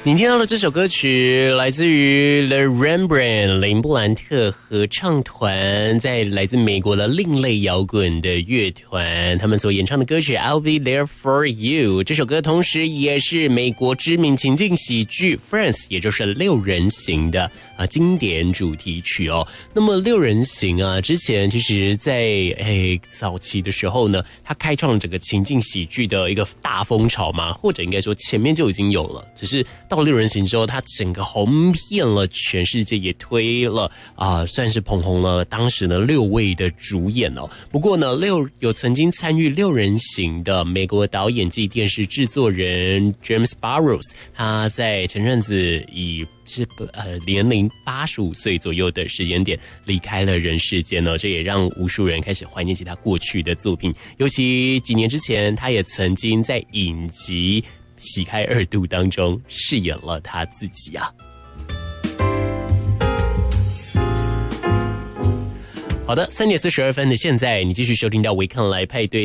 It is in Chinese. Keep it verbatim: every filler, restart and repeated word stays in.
你听到的这首歌曲来自于 The Rembrandt 林布兰特合唱团，在来自美国的另类摇滚的乐团，他们所演唱的歌曲 I'll Be There For You。 这首歌同时也是美国知名情境喜剧 Friends， 也就是六人行的啊经典主题曲哦。那么六人行啊，之前其实在诶早期的时候呢，它开创了整个情境喜剧的一个大风潮嘛，或者应该说前面就已经有了，只是到六人行之后，它整个红遍了全世界，也推了啊、呃，算是捧红了当时的六位的主演哦。不过呢，六有曾经参与六人行的美国导演及电视制作人 James Burrows， 他在前阵子以是呃年龄八十五岁左右的时间点离开了人世间呢，这也让无数人开始怀念起他过去的作品。尤其几年之前，他也曾经在影集喜开二度当中饰演了他自己啊。好的，三点四十二分的现在，你继续收听到维康来派对。